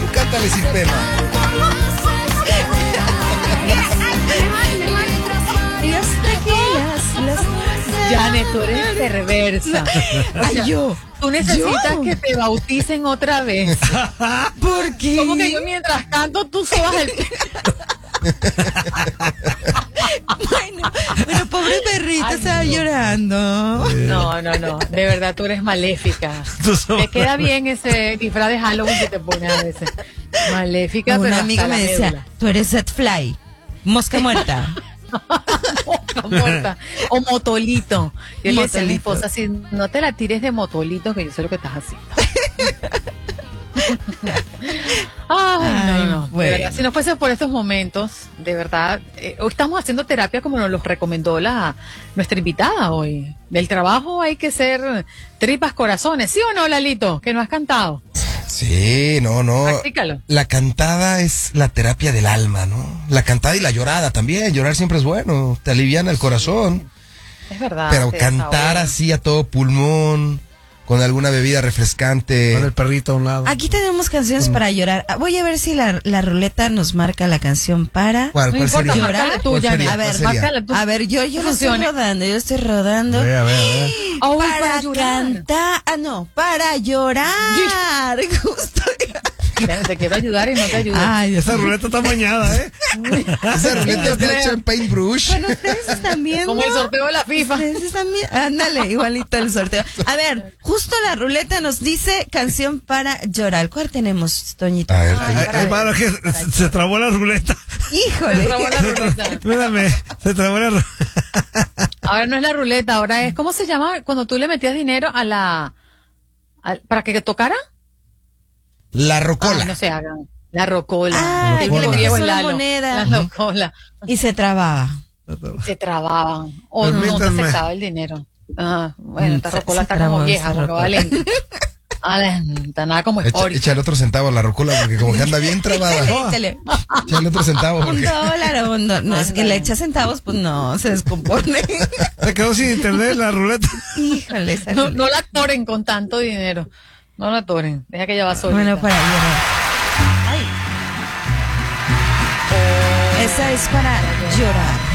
cántale sin pena. Janet, tú eres perversa. Ay, Tú necesitas que te bauticen otra vez. ¿Por qué? Como que yo mientras canto, tú sobas el... Bueno, pero pobre perrita estaba llorando. No. De verdad, tú eres maléfica. Te queda bien ese disfraz de Halloween que te pones a veces. Maléfica, pero Una amiga hasta me la decía, médula. tú eres Set Fly, mosca muerta. Mosca muerta. O motolito. Yo le decía a mi Motolito. esposa, si no te la tires de motolito, que yo sé lo que estás haciendo. Ay, no. bueno. De verdad, si no fuese por estos momentos, de verdad, hoy estamos haciendo terapia como nos lo recomendó nuestra invitada hoy. Del trabajo hay que ser tripas corazones, ¿sí o no, Lalito? Que no has cantado. Sí, no. Practícalo. La cantada es la terapia del alma, ¿no? La cantada y la llorada también. Llorar siempre es bueno, te aliviana el corazón. Es verdad. Pero te cantar desahoga. así a todo pulmón, con alguna bebida refrescante. Con el perrito a un lado. Aquí tenemos canciones para llorar. Voy a ver si la ruleta nos marca la canción para... ¿Cuál No importa, sería? márcala tú, ¿Cuál Janet. sería? A ver, ¿Cuál sería? márcala tú. A ver, yo lo estoy rodando. A ver. Oh, Para llorar. cantar, para llorar. Justo. Te quiero ayudar y no te ayuda. Ay, Esa ruleta está mañada, ¿eh? Esa ruleta está hecha en paintbrush. bueno, ustedes están viendo. Como el sorteo de la FIFA. Ustedes están viendo. Ándale, igualito el sorteo. A ver, justo la ruleta nos dice canción para llorar. ¿Cuál tenemos, Toñito? A ver, Hermano, que se trabó la ruleta. Híjole. Trabó la ruleta. Espérame, se trabó la ruleta. Ahora no es la ruleta, ahora es, ¿cómo se llama cuando tú le metías dinero para que tocara? la rocola. Ay, no se hagan. La rocola. Ah, El que le viejo metías una Lalo. moneda. La rocola. Y se trababa. Se trababan. O no te Permítanme. aceptaba el dinero. Ah, bueno, esta Se rocola está trabó como esa vieja, porque rocola. vale. Está nada como Spory. Échale otro centavo a la rocola porque como que anda bien trabada. Échale. Échale otro centavo Un porque... dólar o un dólar. No, es que le echas centavos, pues no, se descompone. Se quedó sin internet la ruleta. Híjole, esa No, ruleta. no la atoren con tanto dinero. No la atoren. Deja que ella va sola. Bueno, para llorar. Esa es para llorar.